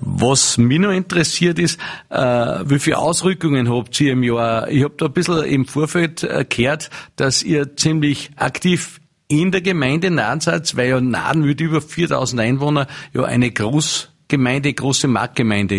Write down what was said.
Was mich noch interessiert ist, wie viele Ausrückungen habt ihr im Jahr? Ich habe da ein bisschen im Vorfeld gehört, dass ihr ziemlich aktiv in der Gemeinde Naden seid, weil ja Naden mit über 4.000 Einwohnern ja eine Großgemeinde, große Marktgemeinde